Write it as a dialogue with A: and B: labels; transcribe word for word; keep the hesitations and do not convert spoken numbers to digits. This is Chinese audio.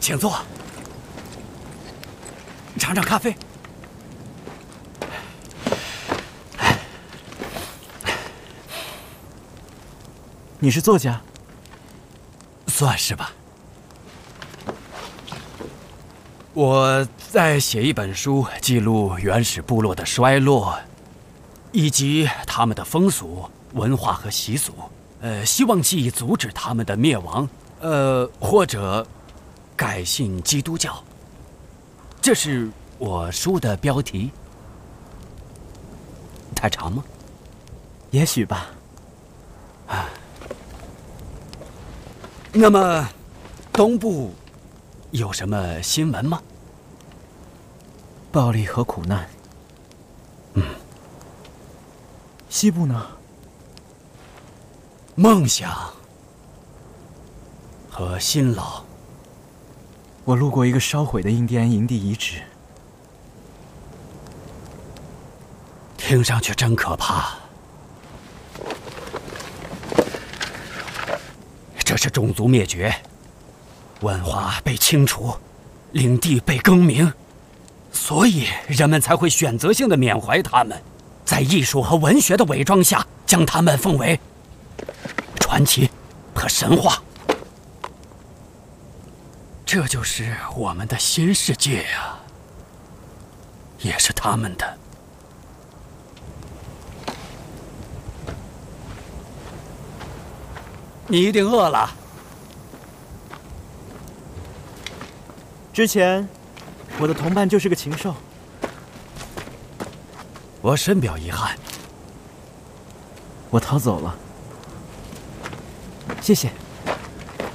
A: 请坐，尝尝咖啡。
B: 你是作家？
A: 算是吧。我在写一本书，记录原始部落的衰落，以及他们的风俗、文化和习俗。呃，希望既阻止他们的灭亡，呃，或者改信基督教。这是我书的标题。太长吗？
B: 也许吧。
A: 啊。那么，东部有什么新闻吗？
B: 暴力和苦难。
A: 嗯。
B: 西部呢？
A: 梦想和辛劳。
B: 我路过一个烧毁的印第安营地遗址，
A: 听上去真可怕。这是种族灭绝，文化被清除，领地被更名，所以人们才会选择性的缅怀他们，在艺术和文学的伪装下，将他们奉为传奇和神话。这就是我们的新世界呀，也是他们的。你一定饿了。
B: 之前，我的同伴就是个禽兽。
A: 我深表遗憾。
B: 我逃走了。谢谢。